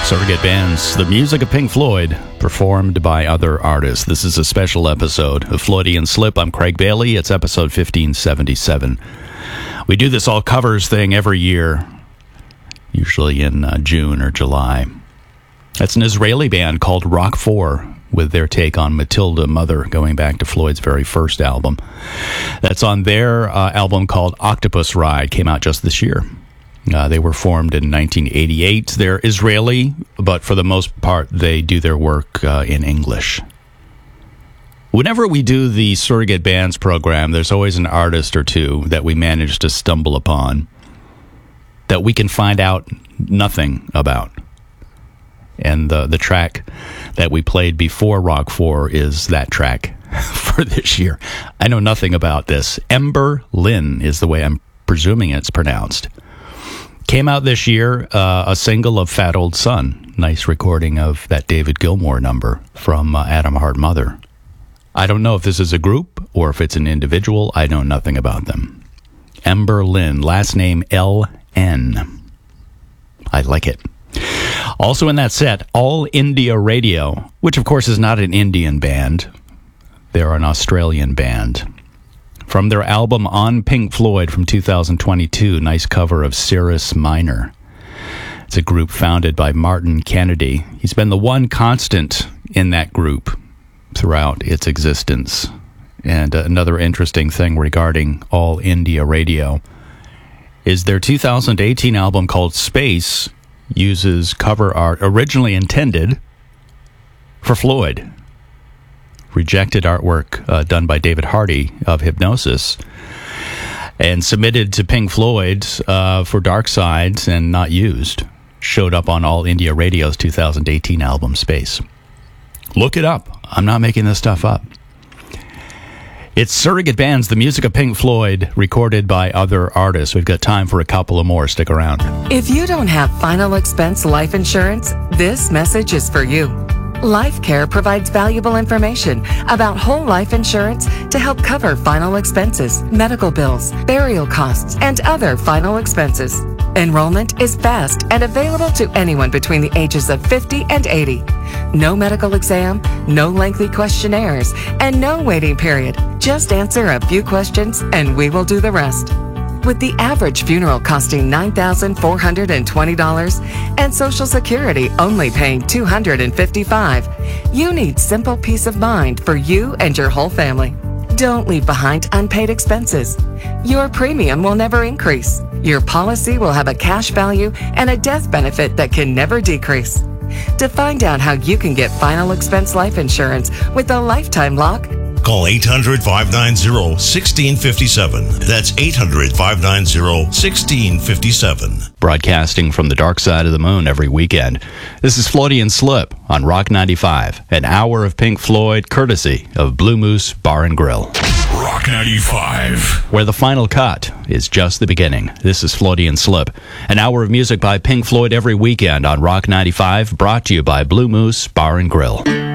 Surrogate Bands, the music of Pink Floyd, performed by other artists. This is a special episode of Floydian Slip. I'm Craig Bailey. It's episode 1577. We do this all covers thing every year, usually in June or July. That's an Israeli band called Rock 4, with their take on Matilda Mother, going back to Floyd's very first album. That's on their album called Octopus Ride, came out just this year. They were formed in 1988. They're Israeli, but for the most part, they do their work in English. Whenever we do the Surrogate Bands program, there's always an artist or two that we manage to stumble upon that we can find out nothing about. And the track that we played before Rock 4 is that track for this year. I know nothing about this. Ember Lynn is the way I'm presuming it's pronounced. Came out this year, a single of Fat Old Son. Nice recording of that David Gilmour number from Adam Hart Mother. I don't know if this is a group or if it's an individual. I know nothing about them. Ember Lynn, last name L.N. I like it. Also in that set, All India Radio, which of course is not an Indian band. They're an Australian band. From their album On Pink Floyd from 2022, nice cover of Cirrus Minor. It's a group founded by Martin Kennedy. He's been the one constant in that group throughout its existence. And another interesting thing regarding All India Radio is their 2018 album called Space uses cover art originally intended for Floyd. Rejected artwork done by David Hardy of Hipgnosis and submitted to Pink Floyd for Dark Sides and not used. Showed up on All India Radio's 2018 album Space. Look it up. I'm not making this stuff up. It's Surrogate Bands, the music of Pink Floyd, recorded by other artists. We've got time for a couple of more. Stick around. If you don't have final expense life insurance, this message is for you. LifeCare provides valuable information about whole life insurance to help cover final expenses, medical bills, burial costs, and other final expenses. Enrollment is fast and available to anyone between the ages of 50 and 80. No medical exam, no lengthy questionnaires, and no waiting period. Just answer a few questions and we will do the rest. With the average funeral costing $9,420 and Social Security only paying $255, you need simple peace of mind for you and your whole family. Don't leave behind unpaid expenses. Your premium will never increase. Your policy will have a cash value and a death benefit that can never decrease. To find out how you can get final expense life insurance with a lifetime lock, call 800-590-1657. That's 800-590-1657. Broadcasting from the dark side of the moon every weekend. This is Floydian Slip on Rock 95. An hour of Pink Floyd, courtesy of Blue Moose Bar and Grill. Rock 95. Where the final cut is just the beginning. This is Floydian Slip. An hour of music by Pink Floyd every weekend on Rock 95, brought to you by Blue Moose Bar and Grill.